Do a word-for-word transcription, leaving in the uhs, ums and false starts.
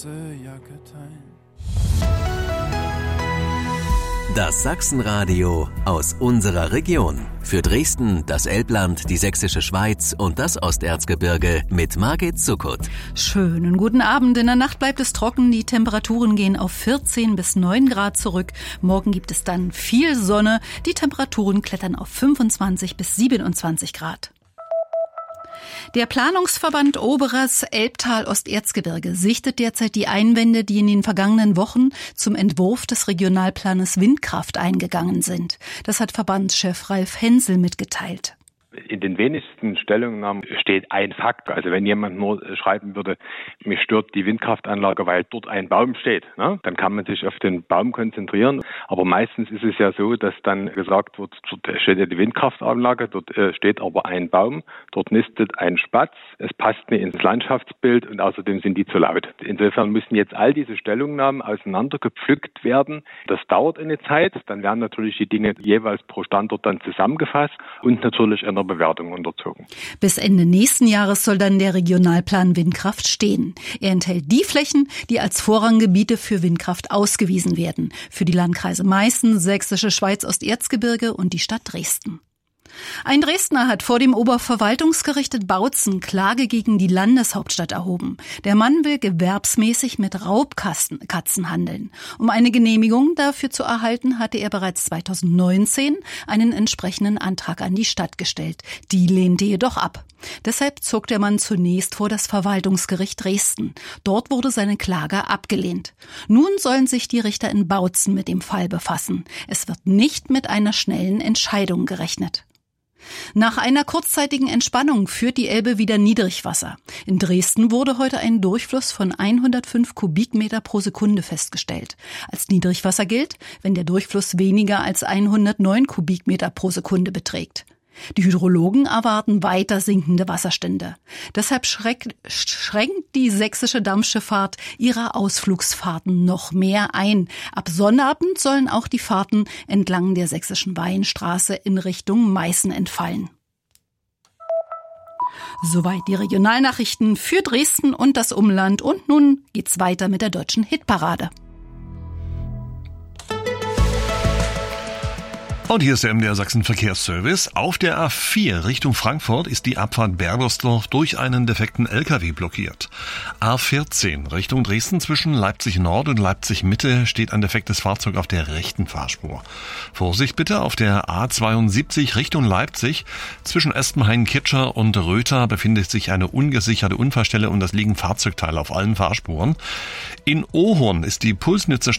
Das Sachsenradio aus unserer Region. Für Dresden, das Elbland, die Sächsische Schweiz und das Osterzgebirge mit Margit Zuckert. Schönen guten Abend. In der Nacht bleibt es trocken. Die Temperaturen gehen auf vierzehn bis neun Grad zurück. Morgen gibt es dann viel Sonne. Die Temperaturen klettern auf fünfundzwanzig bis siebenundzwanzig Grad. Der Planungsverband Oberes Elbtal-Osterzgebirge sichtet derzeit die Einwände, die in den vergangenen Wochen zum Entwurf des Regionalplanes Windkraft eingegangen sind. Das hat Verbandschef Ralf Hensel mitgeteilt. In den wenigsten Stellungnahmen steht ein Fakt. Also wenn jemand nur schreiben würde, mich stört die Windkraftanlage, weil dort ein Baum steht, ne? Dann kann man sich auf den Baum konzentrieren. Aber meistens ist es ja so, dass dann gesagt wird, dort steht ja die Windkraftanlage, dort steht aber ein Baum, dort nistet ein Spatz, es passt nicht ins Landschaftsbild und außerdem sind die zu laut. Insofern müssen jetzt all diese Stellungnahmen auseinandergepflückt werden. Das dauert eine Zeit. Dann werden natürlich die Dinge jeweils pro Standort dann zusammengefasst und natürlich einer Bewertung unterzogen. Bis Ende nächsten Jahres soll dann der Regionalplan Windkraft stehen. Er enthält die Flächen, die als Vorranggebiete für Windkraft ausgewiesen werden. Für die Landkreise Meißen, Sächsische Schweiz, Osterzgebirge und die Stadt Dresden. Ein Dresdner hat vor dem Oberverwaltungsgericht in Bautzen Klage gegen die Landeshauptstadt erhoben. Der Mann will gewerbsmäßig mit Raubkatzen handeln. Um eine Genehmigung dafür zu erhalten, hatte er bereits zweitausendneunzehn einen entsprechenden Antrag an die Stadt gestellt. Die lehnte jedoch ab. Deshalb zog der Mann zunächst vor das Verwaltungsgericht Dresden. Dort wurde seine Klage abgelehnt. Nun sollen sich die Richter in Bautzen mit dem Fall befassen. Es wird nicht mit einer schnellen Entscheidung gerechnet. Nach einer kurzzeitigen Entspannung führt die Elbe wieder Niedrigwasser. In Dresden wurde heute ein Durchfluss von hundertfünf Kubikmeter pro Sekunde festgestellt. Als Niedrigwasser gilt, wenn der Durchfluss weniger als hundertneun Kubikmeter pro Sekunde beträgt. Die Hydrologen erwarten weiter sinkende Wasserstände. Deshalb schreckt, schränkt die sächsische Dampfschifffahrt ihre Ausflugsfahrten noch mehr ein. Ab Sonnabend sollen auch die Fahrten entlang der sächsischen Weinstraße in Richtung Meißen entfallen. Soweit die Regionalnachrichten für Dresden und das Umland. Und nun geht's weiter mit der deutschen Hitparade. Und hier ist der M D R Sachsen Verkehrsservice. Auf der A vier Richtung Frankfurt ist die Abfahrt Berbersdorf durch einen defekten L K W blockiert. A vierzehn Richtung Dresden zwischen Leipzig Nord und Leipzig Mitte steht ein defektes Fahrzeug auf der rechten Fahrspur. Vorsicht bitte auf der A zweiundsiebzig Richtung Leipzig. Zwischen Espenhain-Kitscher und Röther befindet sich eine ungesicherte Unfallstelle und es liegen Fahrzeugteile auf allen Fahrspuren. In Ohorn ist die Pulsnitzer